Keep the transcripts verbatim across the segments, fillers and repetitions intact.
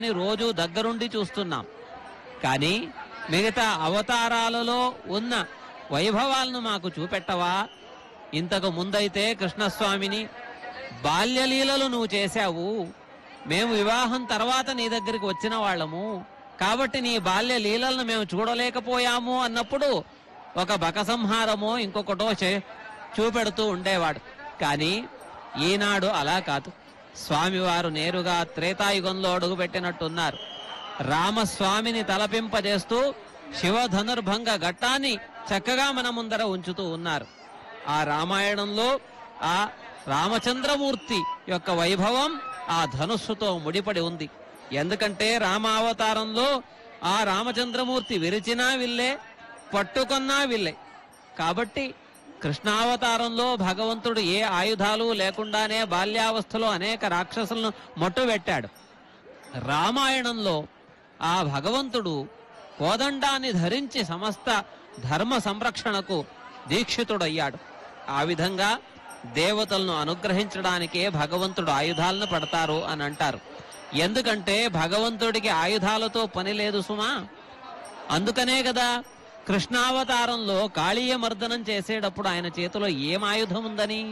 రోజు దగ్గరుండి చూస్తున్నాం. కానీ మిగతా అవతారాలలో ఉన్న వైభవాలను మాకు చూపెట్టవా? ఇంతకు ముందైతే కృష్ణస్వామిని బాల్యలీలలు నువ్వు చేశావు, మేము వివాహం తర్వాత నీ దగ్గరికి వచ్చిన వాళ్ళము, కాబట్టి నీ బాల్య లీలలను మేము చూడలేకపోయాము అన్నప్పుడు ఒక బకసంహారమో ఇంకొకటో చే చూపెడుతూ ఉండేవాడు. కానీ ఈనాడు అలా కాదు. స్వామివారు నేరుగా త్రేతాయుగంలో అడుగుపెట్టినట్టున్నారు. రామస్వామిని తలపింపజేస్తూ శివధనుర్భంగ ఘట్టాన్ని చక్కగా మన ముందర ఉంచుతూ ఉన్నారు. ఆ రామాయణంలో ఆ రామచంద్రమూర్తి యొక్క వైభవం ఆ ధనుస్సుతో ముడిపడి ఉంది. ఎందుకంటే రామావతారంలో ఆ రామచంద్రమూర్తి విరిచినా విల్లే, పట్టుకున్నా విల్లే. కాబట్టి కృష్ణావతారంలో భగవంతుడు ఏ ఆయుధాలు లేకుండానే బాల్యావస్థలో అనేక రాక్షసులను మట్టుబెట్టాడు. రామాయణంలో ఆ భగవంతుడు కోదండాన్ని ధరించి సమస్త ధర్మ సంరక్షణకు దీక్షితుడయ్యాడు. ఆ విధంగా దేవతలను అనుగ్రహించడానికే భగవంతుడు ఆయుధాలను పడతారు అని అంటారు. ఎందుకంటే భగవంతుడికి ఆయుధాలతో పని లేదు సుమా. అందుకనే కదా కృష్ణావతారంలో కాళీయ మర్దనం చేసేటప్పుడు ఆయన చేతిలో ఏం ఆయుధం ఉందని,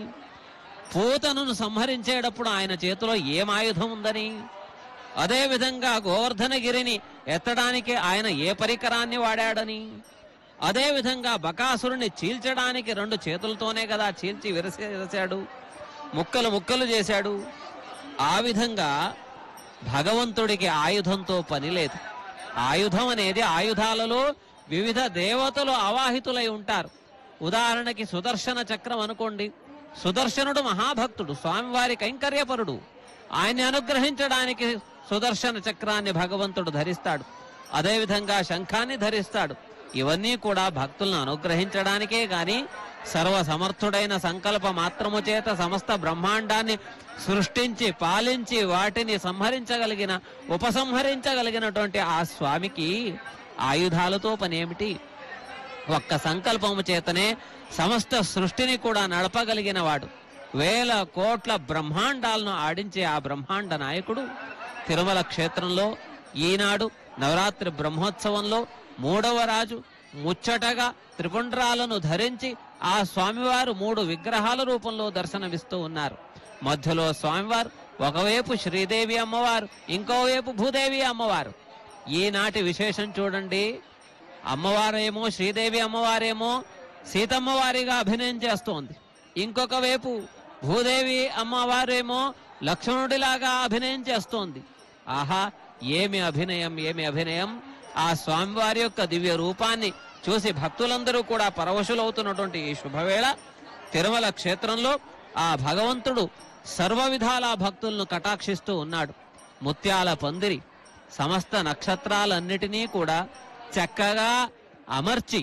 పూతను సంహరించేటప్పుడు ఆయన చేతిలో ఏం ఆయుధం ఉందని, అదేవిధంగా గోవర్ధనగిరిని ఎత్తడానికి ఆయన ఏ పరికరాన్ని వాడాడని, అదేవిధంగా బకాసురుని చీల్చడానికి రెండు చేతులతోనే కదా చీల్చి విరసేశాడు, ముక్కలు ముక్కలు చేశాడు. ఆ విధంగా భగవంతుడికి ఆయుధంతో పని లేదు. ఆయుధం అనేది ఆయుధాలలో వివిధ దేవతలు అవాహితులై ఉంటారు. ఉదాహరణకి సుదర్శన చక్రం అనుకోండి. సుదర్శనుడు మహాభక్తుడు, స్వామివారి కైంకర్యపరుడు. ఆయన్ని అనుగ్రహించడానికి సుదర్శన చక్రాన్ని భగవంతుడు ధరిస్తాడు. అదేవిధంగా శంఖాన్ని ధరిస్తాడు. ఇవన్నీ కూడా భక్తులను అనుగ్రహించడానికే గాని సర్వసమర్థుడైన సంకల్ప మాత్రము చేత సమస్త బ్రహ్మాండాన్ని సృష్టించి పాలించి వాటిని సంహరించగలిగిన ఉపసంహరించగలిగినటువంటి ఆ స్వామికి ఆయుధాలతో పనేమిటి? ఒక్క సంకల్పము చేతనే సమస్త సృష్టిని కూడా నడపగలిగిన వాడు, వేల కోట్ల బ్రహ్మాండాలను ఆడించే ఆ బ్రహ్మాండ నాయకుడు తిరుమల క్షేత్రంలో ఈనాడు నవరాత్రి బ్రహ్మోత్సవంలో మూడవ రాజు ముచ్చటగా త్రిపుండ్రాలను ధరించి ఆ స్వామివారు మూడు విగ్రహాల రూపంలో దర్శనమిస్తూ ఉన్నారు. మధ్యలో స్వామివారు, ఒకవైపు శ్రీదేవి అమ్మవారు, ఇంకోవైపు భూదేవి అమ్మవారు. ఈనాటి విశేషం చూడండి. అమ్మవారేమో శ్రీదేవి అమ్మవారేమో సీతమ్మవారిగా అభినయం చేస్తోంది, ఇంకొక వైపు భూదేవి అమ్మవారేమో లక్ష్మణుడిలాగా అభినయం చేస్తోంది. ఆహా, ఏమి అభినయం, ఏమి అభినయం! ఆ స్వామివారి యొక్క దివ్య రూపాన్ని చూసి భక్తులందరూ కూడా పరవశులవుతున్నటువంటి ఈ శుభవేళ తిరుమల క్షేత్రంలో ఆ భగవంతుడు సర్వ విధాల భక్తులను కటాక్షిస్తూ ఉన్నాడు. ముత్యాల పందిరి సమస్త నక్షత్రాలన్నిటినీ కూడా చక్కగా అమర్చి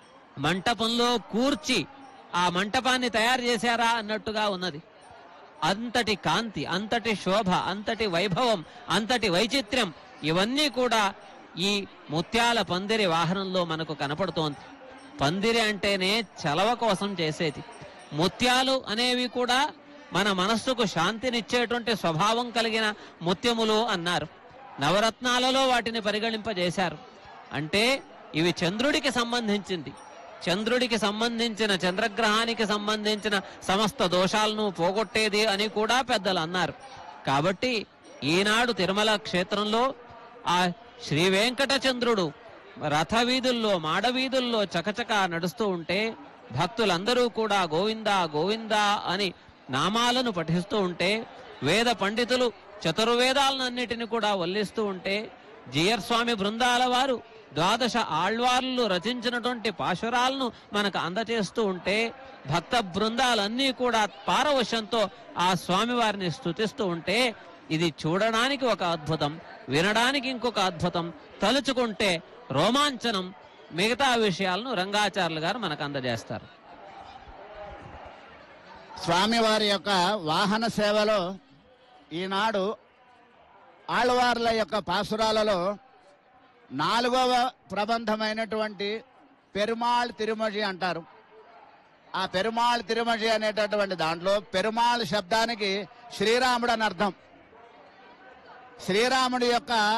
మంటపంలో కూర్చి ఆ మంటపాన్ని తయారు చేశారా అన్నట్టుగా ఉన్నది. అంతటి కాంతి, అంతటి శోభ, అంతటి వైభవం, అంతటి వైచిత్ర్యం ఇవన్నీ కూడా ఈ ముత్యాల పందిరి వాహనంలో మనకు కనపడుతోంది. పందిరి అంటేనే చలవ కోసం చేసేది. ముత్యాలు అనేవి కూడా మన మనస్సుకు శాంతినిచ్చేటువంటి స్వభావం కలిగిన ముత్యములు అన్నారు. నవరత్నాలలో వాటిని పరిగణింపజేశారు. అంటే ఇవి చంద్రుడికి సంబంధించింది. చంద్రుడికి సంబంధించిన, చంద్రగ్రహానికి సంబంధించిన సమస్త దోషాలను పోగొట్టేది అని కూడా పెద్దలు అన్నారు. కాబట్టి ఈనాడు తిరుమల క్షేత్రంలో ఆ శ్రీ వెంకటచంద్రుడు రథ వీధుల్లో, మాడవీధుల్లో చకచక నడుస్తూ ఉంటే భక్తులందరూ కూడా గోవిందా గోవిందా అని నామాలను పఠిస్తూ ఉంటే, వేద పండితులు చతుర్వేదాలన్నిటిని కూడా వల్లిస్తూ ఉంటే, జియర్ స్వామి బృందాల వారు ద్వాదశ ఆళ్వార్లు రచించినటువంటి పాశురాలను మనకు అందచేస్తూ ఉంటే, భక్త బృందాలన్నీ కూడా పారవశ్యంతో ఆ స్వామివారిని స్తుతిస్తూ ఉంటే, ఇది చూడడానికి ఒక అద్భుతం, వినడానికి ఇంకొక అద్భుతం, తలుచుకుంటే రోమాంచనం. మిగతా విషయాలను రంగాచార్యులు గారు మనకు అందజేస్తారు. స్వామివారి యొక్క వాహన సేవలో ఈనాడు ఆళ్వార్ల యొక్క పాసురాలలో నాలుగవ ప్రబంధమైనటువంటి పెరుమాళ్ తిరుమజి అంటారు. ఆ పెరుమాళ్ తిరుమజి అనేటటువంటి దాంట్లో పెరుమాళ్ శబ్దానికి శ్రీరాముడు అని అర్థం. శ్రీరాముడి యొక్క